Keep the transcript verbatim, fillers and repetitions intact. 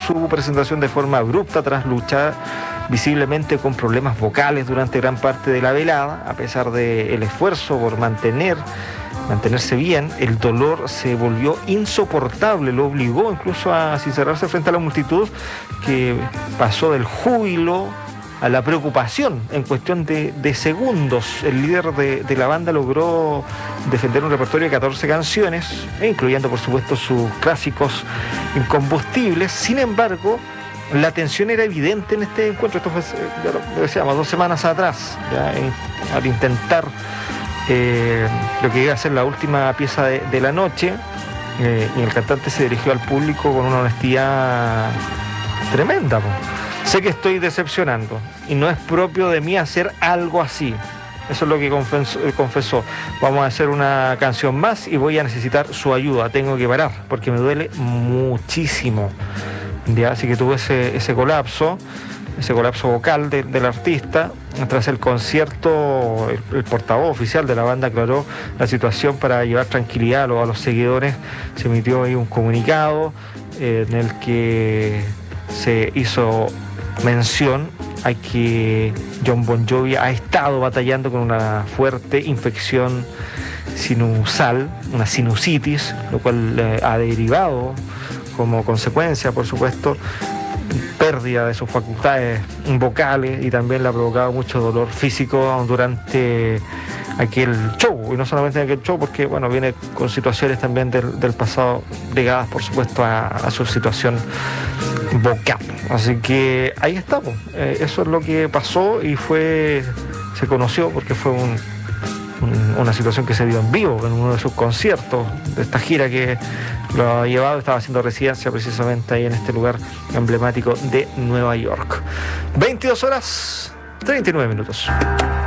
su presentación de forma abrupta tras luchar visiblemente con problemas vocales durante gran parte de la velada. A pesar del esfuerzo por mantener, mantenerse bien, el dolor se volvió insoportable, lo obligó incluso a sincerarse frente a la multitud, que pasó del júbilo a la preocupación en cuestión de, de segundos. El líder de, de la banda logró defender un repertorio de catorce canciones, incluyendo por supuesto sus clásicos incombustibles. Sin embargo, la tensión era evidente en este encuentro. Esto fue, ya lo decíamos, dos semanas atrás, ya, en, al intentar eh, lo que iba a ser la última pieza de, de la noche, eh, y el cantante se dirigió al público con una honestidad tremenda, po. Sé que estoy decepcionando y no es propio de mí hacer algo así. Eso es lo que confesó, confesó. Vamos a hacer una canción más y voy a necesitar su ayuda. Tengo que parar porque me duele muchísimo. ¿Ya? Así que tuve ese, ese colapso, ese colapso vocal de, del artista. Tras el concierto, el, el portavoz oficial de la banda aclaró la situación para llevar tranquilidad a los, a los seguidores. Se emitió ahí un comunicado eh, en el que se hizo mención a que Jon Bon Jovi ha estado batallando con una fuerte infección sinusal, una sinusitis, lo cual eh, ha derivado como consecuencia, por supuesto, pérdida de sus facultades vocales, y también le ha provocado mucho dolor físico durante aquel show, y no solamente en aquel show, porque bueno, viene con situaciones también del, del pasado ligadas, por supuesto, a, a su situación vocal. Así que ahí estamos. Eh, eso es lo que pasó y fue, se conoció porque fue un, un, una situación que se dio en vivo en uno de sus conciertos de esta gira que lo ha llevado. Estaba haciendo residencia precisamente ahí en este lugar emblemático de Nueva York. veintidós horas treinta y nueve minutos.